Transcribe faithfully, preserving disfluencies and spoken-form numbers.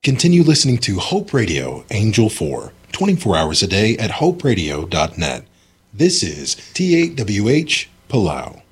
Continue listening to Hope Radio Angel four, twenty-four hours a day at hope radio dot net. This is T eight W H Palau.